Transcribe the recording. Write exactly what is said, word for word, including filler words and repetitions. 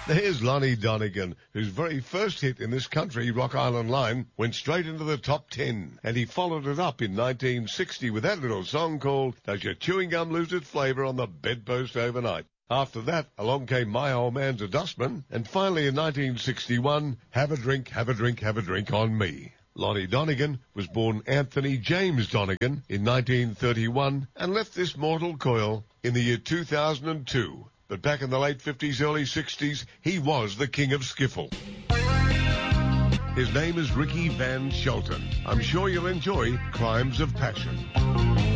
There's Lonnie Donegan, whose very first hit in this country, Rock Island Line, went straight into the top ten. And he followed it up in nineteen sixty with that little song called Does Your Chewing Gum Lose Its Flavour on the Bedpost Overnight. After that, along came My Old Man's a Dustman. And finally in nineteen sixty-one, Have a Drink, Have a Drink, Have a Drink on Me. Lonnie Donegan was born Anthony James Donegan in nineteen thirty-one and left this mortal coil in the year two thousand two. But back in the late fifties, early sixties, he was the king of skiffle. His name is Ricky Van Shelton. I'm sure you'll enjoy Crimes of Passion.